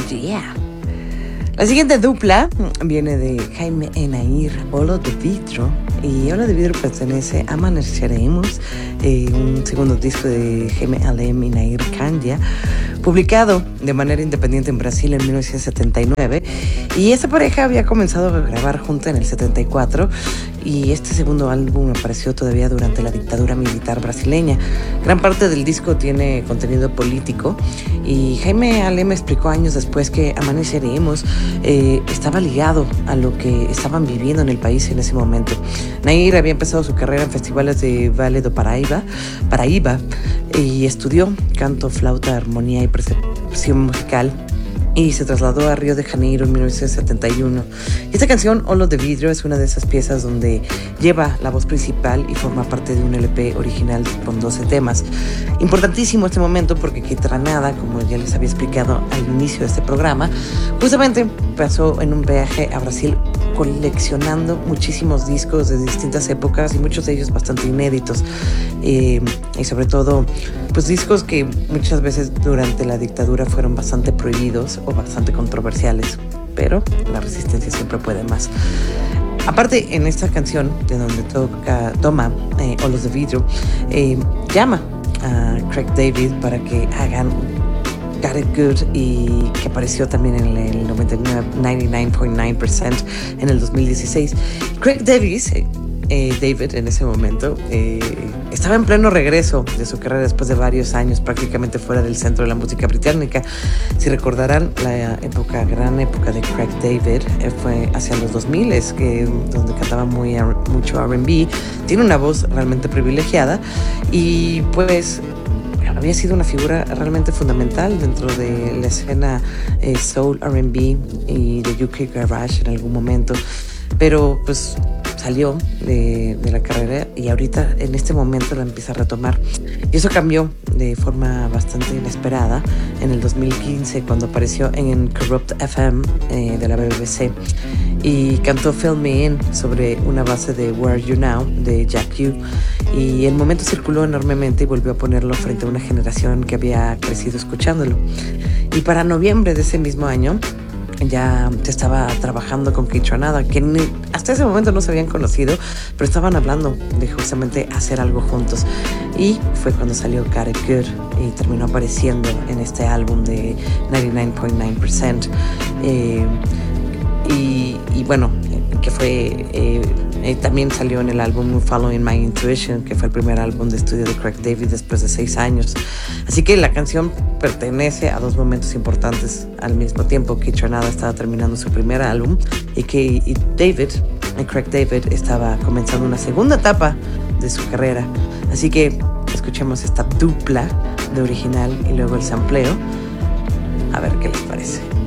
Yeah. La siguiente dupla viene de Jaime y Nair, Olo de Vidro. Y Olo de Vidro pertenece a Amaneceremos, un segundo disco de Jaime Alem y Nair Candia, publicado de manera independiente en Brasil en 1979. Y esta pareja había comenzado a grabar junta en el 74 y este segundo álbum apareció todavía durante la dictadura militar brasileña. Gran parte del disco tiene contenido político y Jaime Alem explicó años después que Amaneceremos estaba ligado a lo que estaban viviendo en el país en ese momento. Nair había empezado su carrera en festivales de Vale do Paraíba y estudió canto, flauta, armonía y percepción musical y se trasladó a Río de Janeiro en 1971. Esta canción, Olo de Vidro, es una de esas piezas donde lleva la voz principal y forma parte de un LP original con 12 temas. Importantísimo este momento porque Kitranada, como ya les había explicado al inicio de este programa, justamente pasó en un viaje a Brasil coleccionando muchísimos discos de distintas épocas y muchos de ellos bastante inéditos y sobre todo pues discos que muchas veces durante la dictadura fueron bastante prohibidos o bastante controversiales, pero la resistencia siempre puede más. Aparte, en esta canción de donde toma Olos de Vidro, llama a Craig David para que hagan Got It Good, y que apareció también en el 99.9% en el 2016. Craig David en ese momento estaba en pleno regreso de su carrera después de varios años prácticamente fuera del centro de la música británica. Si recordarán, la gran época de Craig David fue hacia los 2000, donde cantaba mucho R&B. Tiene una voz realmente privilegiada y pues había sido una figura realmente fundamental dentro de la escena soul, R&B y de UK Garage en algún momento, pero pues salió de la carrera y ahorita en este momento la empieza a retomar, y eso cambió de forma bastante inesperada en el 2015 cuando apareció en Corrupt FM de la BBC y cantó Fill Me In sobre una base de Where Are You Now de Jack U, y el momento circuló enormemente y volvió a ponerlo frente a una generación que había crecido escuchándolo. Y para noviembre de ese mismo año ya estaba trabajando con Kitranada, que hasta ese momento no se habían conocido, pero estaban hablando de justamente hacer algo juntos, y fue cuando salió Got It Good y terminó apareciendo en este álbum de 99.9%, y bueno, que fue también salió en el álbum Following My Intuition, que fue el primer álbum de estudio de Craig David después de 6 años. Así que la canción pertenece a dos momentos importantes al mismo tiempo. Kitranada estaba terminando su primer álbum y Craig David estaba comenzando una segunda etapa de su carrera. Así que escuchemos esta dupla de original y luego el sampleo, a ver qué les parece.